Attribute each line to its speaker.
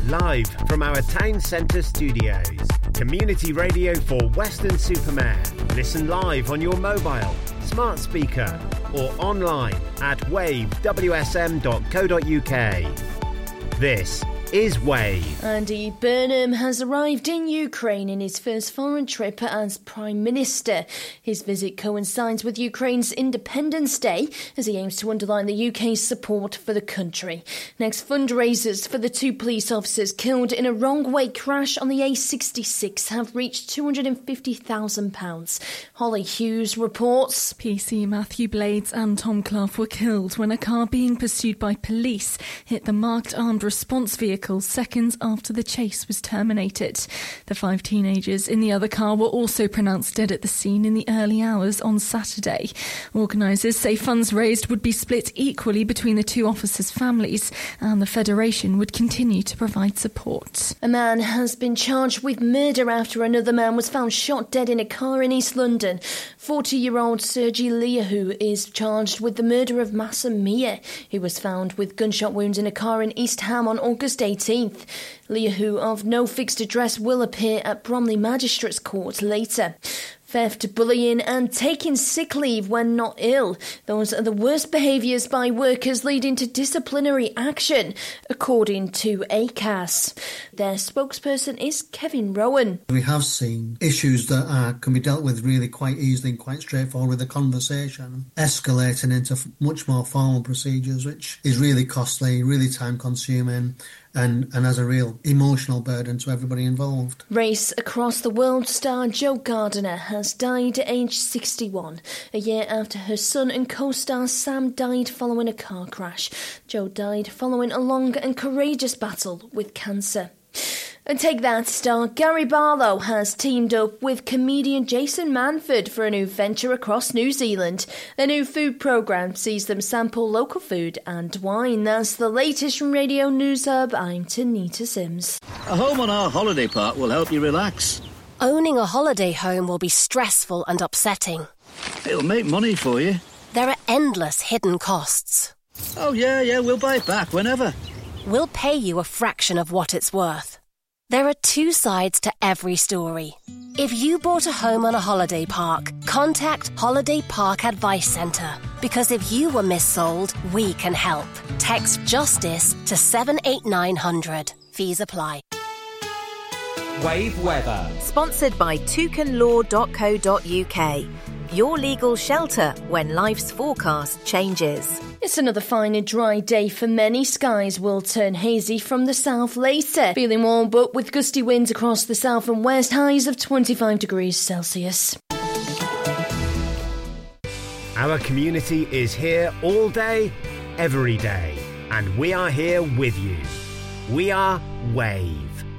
Speaker 1: live from our town centre studios. Community radio for Weston-super-Mare. Listen live on your mobile, smart speaker or online at wavewsm.co.uk. This is Wave.
Speaker 2: Andy Burnham has arrived in Ukraine in his first foreign trip as Prime Minister. His visit coincides with Ukraine's Independence Day as he aims to underline the UK's support for the country. Next, fundraisers for the two police officers killed in a wrong-way crash on the A66 have reached £250,000. Holly Hughes reports.
Speaker 3: PC Matthew Blades and Tom Clough were killed when a car being pursued by police hit the marked armed response vehicle seconds after the chase was terminated. The 5 teenagers in the other car were also pronounced dead at the scene in the early hours on Saturday. Organisers say funds raised would be split equally between the two officers' families, and the Federation would continue to provide support.
Speaker 2: A man has been charged with murder after another man was found shot dead in a car in East London. 40-year-old Sergei Liahu is charged with the murder of Masa Mia, who was found with gunshot wounds in a car in East Ham on August 18th. Liahu, of no fixed address, will appear at Bromley Magistrates Court later. Theft, bullying and taking sick leave when not ill. Those are the worst behaviours by workers leading to disciplinary action, according to ACAS. Their spokesperson is Kevin Rowan.
Speaker 4: We have seen issues that can be dealt with really quite easily and quite straightforward with a conversation, escalating into much more formal procedures, which is really costly, really time-consuming, and has a real emotional burden to everybody involved.
Speaker 2: Race Across the World star Jo Gardner has died at age 61, a year after her son and co-star Sam died following a car crash. Jo died following a long and courageous battle with cancer. And Take That star Gary Barlow has teamed up with comedian Jason Manford for a new venture across New Zealand. Their new food programme sees them sample local food and wine. That's the latest from Radio News Hub. I'm Tanita Sims.
Speaker 5: A home on our holiday park will help you relax.
Speaker 6: Owning a holiday home will be stressful and upsetting.
Speaker 5: It'll make money for you.
Speaker 6: There are endless hidden costs.
Speaker 5: Oh, yeah, we'll buy it back whenever.
Speaker 6: We'll pay you a fraction of what it's worth. There are two sides to every story. If you bought a home on a holiday park, contact Holiday Park Advice Centre. Because if you were missold, we can help. Text JUSTICE to 78900. Fees apply.
Speaker 7: Wave weather.
Speaker 8: Sponsored by toucanlaw.co.uk. Your legal shelter when life's forecast changes.
Speaker 2: It's another fine and dry day for many. Skies will turn hazy from the south later. Feeling warm, but with gusty winds across the south and west, highs of 25 degrees Celsius.
Speaker 1: Our community is here all day, every day, and we are here with you. We are Wave.